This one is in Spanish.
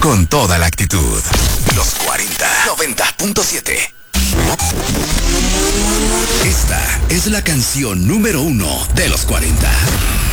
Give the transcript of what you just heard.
con toda la actitud. Los 40 90.7. Esta es la canción número 1 de los 40.